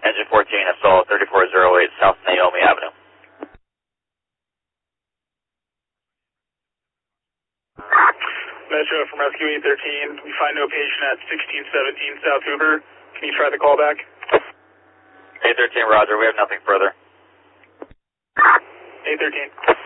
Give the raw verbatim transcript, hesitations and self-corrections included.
Engine fourteen, I saw thirty-four oh eight South Naomi Avenue. Metro from Rescue eight thirteen. We find no patient at sixteen seventeen South Hoover. Can you try the callback? eight thirteen, roger. We have nothing further. eight thirteen.